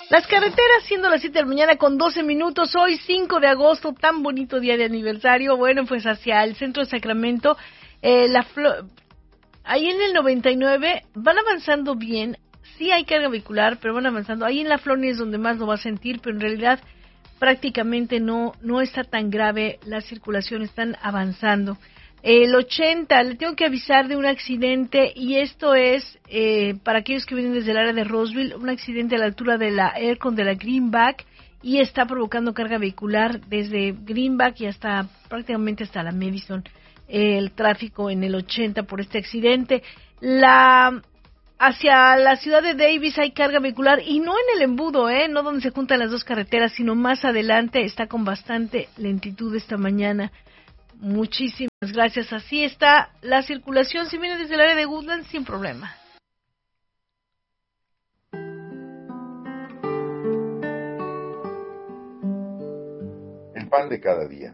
Las carreteras, siendo las 7 de la mañana con 12 minutos, hoy 5 de agosto, tan bonito día de aniversario. Bueno, pues hacia el centro de Sacramento, ahí en el 99 van avanzando bien. Sí hay carga vehicular, pero van avanzando. Ahí en la Florida es donde más lo va a sentir, pero en realidad prácticamente no está tan grave la circulación, están avanzando. El 80, le tengo que avisar de un accidente, y esto es para aquellos que vienen desde el área de Roseville, un accidente a la altura de la Aircon de la Greenback, y está provocando carga vehicular desde Greenback y hasta prácticamente hasta la Madison. El tráfico en el 80 por este accidente. Hacia la ciudad de Davis hay carga vehicular, y no en el embudo, no donde se juntan las dos carreteras, sino más adelante. Está con bastante lentitud esta mañana. Muchísimas gracias. Así está la circulación. Si viene desde el área de Woodland, sin problema. El pan de cada día.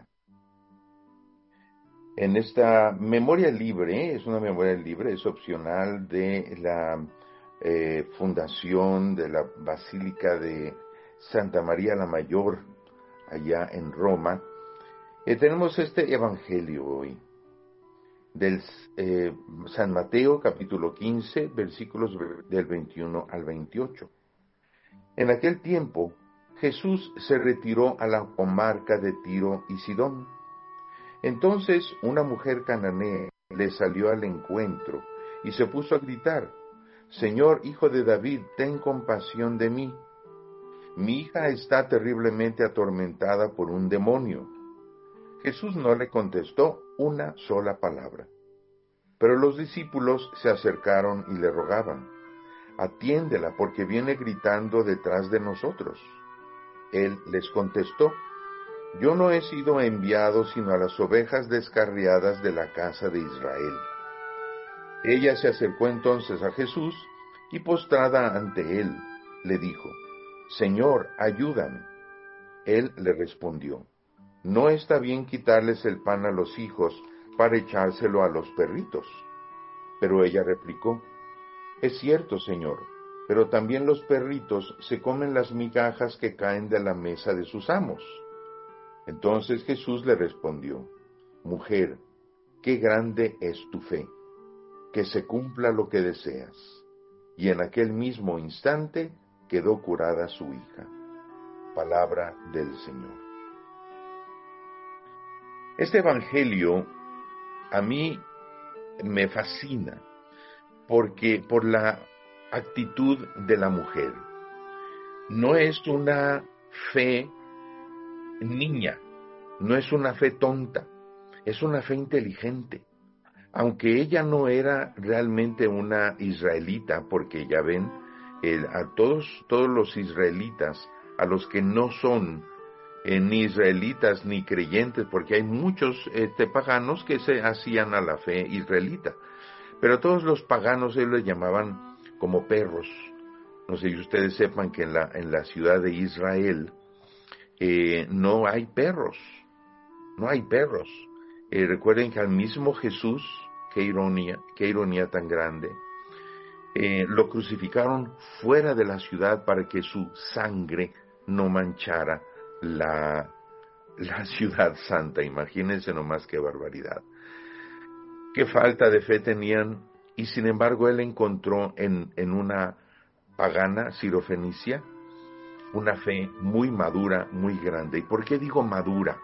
En esta memoria libre, es una memoria libre, es opcional, de la fundación de la Basílica de Santa María la Mayor, allá en Roma. Tenemos este evangelio hoy, del San Mateo, capítulo 15, versículos del 21 al 28. En aquel tiempo, Jesús se retiró a la comarca de Tiro y Sidón. Entonces una mujer cananea le salió al encuentro y se puso a gritar: «Señor, Hijo de David, ten compasión de mí. Mi hija está terriblemente atormentada por un demonio». Jesús no le contestó una sola palabra. Pero los discípulos se acercaron y le rogaban: «Atiéndela, porque viene gritando detrás de nosotros». Él les contestó: «Yo no he sido enviado sino a las ovejas descarriadas de la casa de Israel». Ella se acercó entonces a Jesús y, postrada ante él, le dijo: «Señor, ayúdame». Él le respondió: «No está bien quitarles el pan a los hijos para echárselo a los perritos». Pero ella replicó: «Es cierto, Señor, pero también los perritos se comen las migajas que caen de la mesa de sus amos». Entonces Jesús le respondió: «Mujer, qué grande es tu fe, que se cumpla lo que deseas». Y en aquel mismo instante quedó curada su hija. Palabra del Señor. Este evangelio a mí me fascina, porque por la actitud de la mujer. No es una fe niña, no es una fe tonta, es una fe inteligente. Aunque ella no era realmente una israelita, porque ya ven, a todos los israelitas, a los que no son ni israelitas ni creyentes, porque hay muchos paganos que se hacían a la fe israelita, pero todos los paganos ellos les llamaban como perros. No sé si ustedes sepan que en la ciudad de Israel no hay perros, no hay perros. Recuerden que al mismo Jesús, qué ironía tan grande, lo crucificaron fuera de la ciudad para que su sangre no manchara la ciudad santa. Imagínense nomás qué barbaridad. Qué falta de fe tenían, y sin embargo él encontró en una pagana sirofenicia una fe muy madura, muy grande. ¿Y por qué digo madura?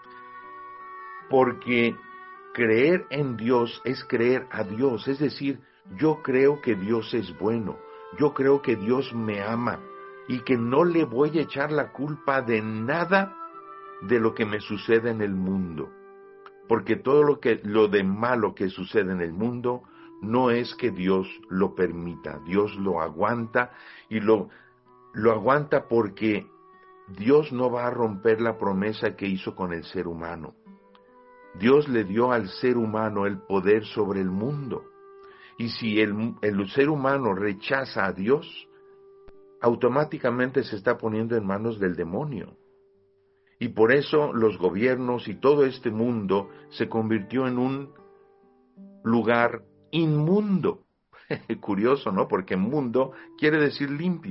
Porque creer en Dios es creer a Dios, es decir, yo creo que Dios es bueno, yo creo que Dios me ama y que no le voy a echar la culpa de nada de lo que me sucede en el mundo, porque todo lo de malo que sucede en el mundo no es que Dios lo permita, Dios lo aguanta, y lo aguanta porque Dios no va a romper la promesa que hizo con el ser humano. Dios le dio al ser humano el poder sobre el mundo. Y si el ser humano rechaza a Dios, automáticamente se está poniendo en manos del demonio. Y por eso los gobiernos y todo este mundo se convirtió en un lugar inmundo. Curioso, ¿no? Porque mundo quiere decir limpio.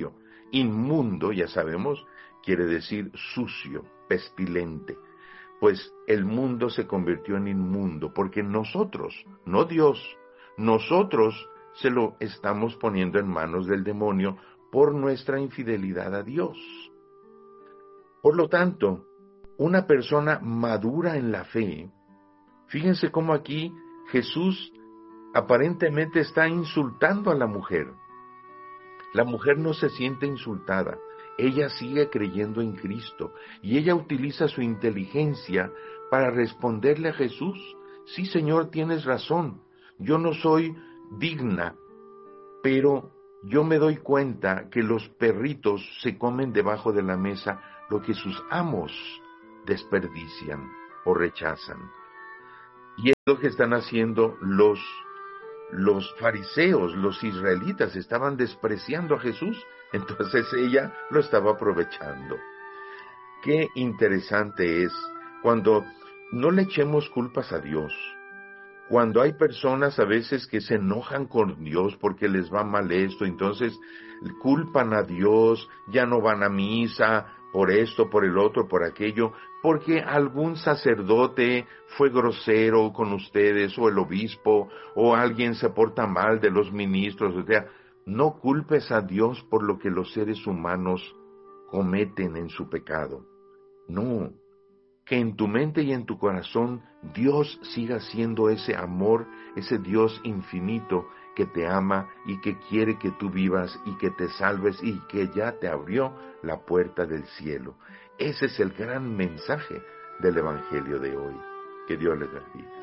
Inmundo, ya sabemos, quiere decir sucio, pestilente. Pues el mundo se convirtió en inmundo, porque nosotros, no Dios, nosotros se lo estamos poniendo en manos del demonio por nuestra infidelidad a Dios. Por lo tanto, una persona madura en la fe, fíjense cómo aquí Jesús aparentemente está insultando a la mujer. La mujer no se siente insultada, ella sigue creyendo en Cristo y ella utiliza su inteligencia para responderle a Jesús: sí, Señor, tienes razón, yo no soy digna, pero yo me doy cuenta que los perritos se comen debajo de la mesa lo que sus amos desperdician o rechazan. Y es lo que están haciendo los fariseos, los israelitas, estaban despreciando a Jesús, entonces ella lo estaba aprovechando. Qué interesante es cuando no le echemos culpas a Dios. Cuando hay personas a veces que se enojan con Dios porque les va mal esto, entonces culpan a Dios, ya no van a misa por esto, por el otro, por aquello, porque algún sacerdote fue grosero con ustedes, o el obispo, o alguien se porta mal de los ministros. O sea, no culpes a Dios por lo que los seres humanos cometen en su pecado. No. Que en tu mente y en tu corazón Dios siga siendo ese amor, ese Dios infinito que te ama y que quiere que tú vivas y que te salves y que ya te abrió la puerta del cielo. Ese es el gran mensaje del Evangelio de hoy. Que Dios les bendiga.